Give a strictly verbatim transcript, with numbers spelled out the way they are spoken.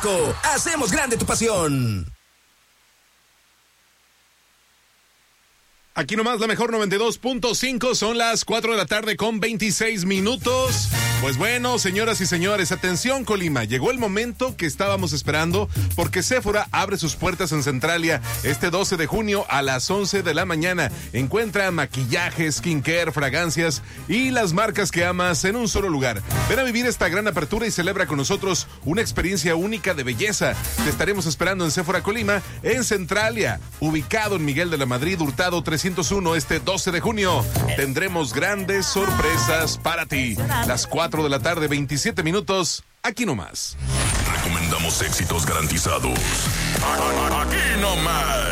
Costco. Hacemos grande tu pasión. Aquí nomás la mejor noventa y dos punto cinco, son las cuatro de la tarde con veintiséis minutos. Pues bueno, señoras y señores, atención Colima, llegó el momento que estábamos esperando porque Sephora abre sus puertas en Centralia este doce de junio a las once de la mañana. Encuentra maquillaje, skincare, fragancias y las marcas que amas en un solo lugar. Ven a vivir esta gran apertura y celebra con nosotros una experiencia única de belleza. Te estaremos esperando en Sephora Colima, en Centralia, ubicado en Miguel de la Madrid, Hurtado trescientos uno, este doce de junio. Tendremos grandes sorpresas para ti. Las cuatro de la tarde, veintisiete minutos, aquí nomás. Recomendamos éxitos garantizados. Aquí nomás.